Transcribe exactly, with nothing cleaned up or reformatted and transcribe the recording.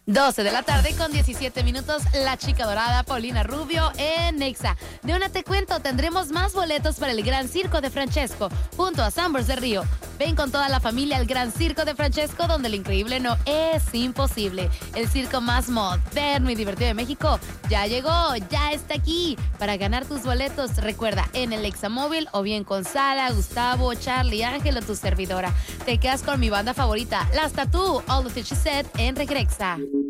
doce de la tarde con diecisiete minutos, la chica dorada Paulina Rubio en Nexa. De una te cuento, tendremos más boletos para el Gran Circo de Francesco, junto a Sambors de Río. Ven con toda la familia al Gran Circo de Francesco, donde lo increíble no es imposible. El circo más moderno y divertido de México ya llegó, ya está aquí. Para ganar tus boletos, recuerda, en el Examóvil o bien con Sara, Gustavo, Charlie, Ángel o tu servidora. Te quedas con mi banda favorita, Las Tatú, All the She Said en Regrexa.